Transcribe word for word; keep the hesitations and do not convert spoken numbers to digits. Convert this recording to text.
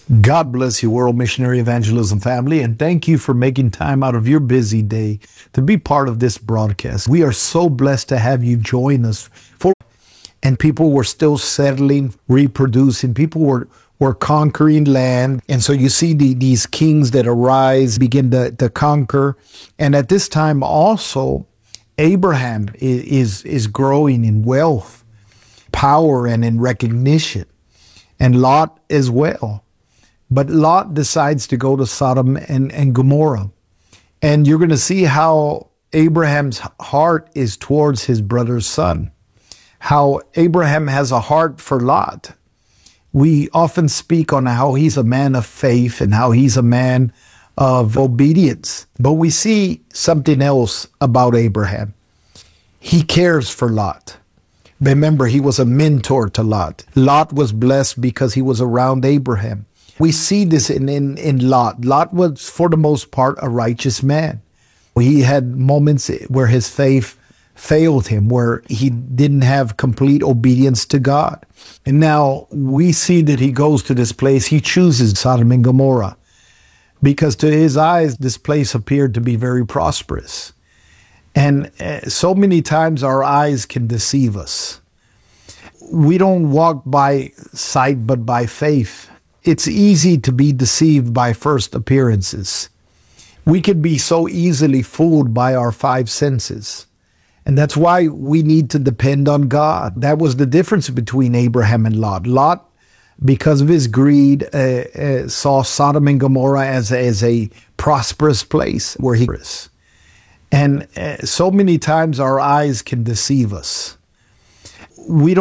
God bless you, World Missionary Evangelism family, and thank you for making time out of your busy day to be part of this broadcast. We are so blessed to have you join us. For and people were still settling, reproducing. People were were conquering land, and so you see the, these kings that arise begin to, to conquer. And at this time, also, Abraham is is, is growing in wealth, power, and in recognition, and Lot as well. But Lot decides to go to Sodom and, and Gomorrah. And you're going to see how Abraham's heart is towards his brother's son. How Abraham has a heart for Lot. We often speak on how he's a man of faith and how he's a man of obedience. But we see something else about Abraham. He cares for Lot. Remember, he was a mentor to Lot. Lot was blessed because he was around Abraham. We see this in, in, in Lot. Lot was, for the most part, a righteous man. He had moments where his faith failed him, where he didn't have complete obedience to God. And now we see that he goes to this place. He chooses Sodom and Gomorrah because to his eyes, this place appeared to be very prosperous. And uh, so many times our eyes can deceive us. We don't walk by sight, but by faith. It's easy to be deceived by first appearances. We can be so easily fooled by our five senses. And that's why we need to depend on God. That was the difference between Abraham and Lot. Lot, because of his greed, uh, uh, saw Sodom and Gomorrah as, as a prosperous place where he was. And uh, so many times our eyes can deceive us. We don't